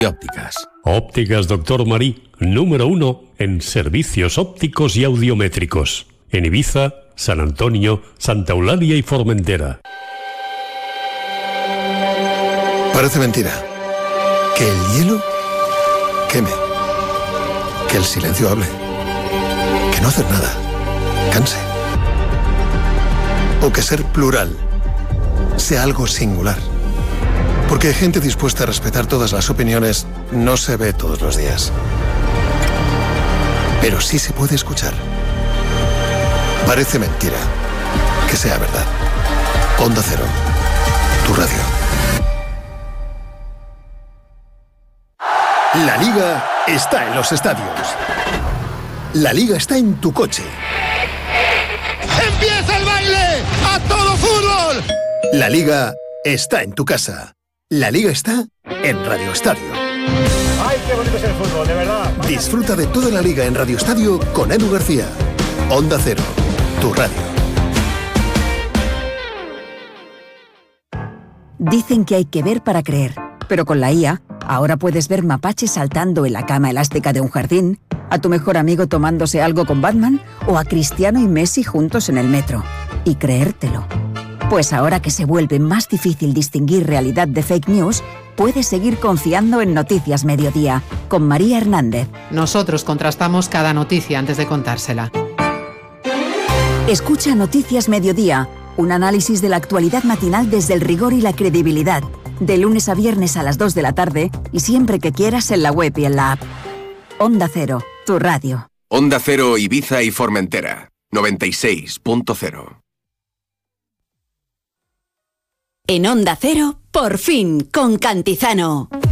Ópticas. Ópticas Doctor Marí, número 1 en servicios ópticos y audiométricos. En Ibiza, San Antonio, Santa Eulalia y Formentera. Parece mentira. Que el hielo queme. Que el silencio hable. Que no hacer nada canse. O que ser plural sea algo singular. Porque gente dispuesta a respetar todas las opiniones no se ve todos los días. Pero sí se puede escuchar. Parece mentira que sea verdad. Onda Cero, tu radio. La Liga está en los estadios. La Liga está en tu coche. ¡Empieza el baile! ¡A todo fútbol! La Liga está en tu casa. La Liga está en Radio Estadio. ¡Ay, qué bonito es el fútbol, de verdad! Disfruta de toda la Liga en Radio Estadio con Edu García. Onda Cero, tu radio. Dicen que hay que ver para creer, pero con la IA, ahora puedes ver mapaches saltando en la cama elástica de un jardín, a tu mejor amigo tomándose algo con Batman o a Cristiano y Messi juntos en el metro. Y creértelo. Pues ahora que se vuelve más difícil distinguir realidad de fake news, puedes seguir confiando en Noticias Mediodía, con María Hernández. Nosotros contrastamos cada noticia antes de contársela. Escucha Noticias Mediodía, un análisis de la actualidad matinal desde el rigor y la credibilidad, de lunes a viernes a las 2 de la tarde y siempre que quieras en la web y en la app. Onda Cero, tu radio. Onda Cero Ibiza y Formentera, 96.0. En Onda Cero, por fin, con Cantizano.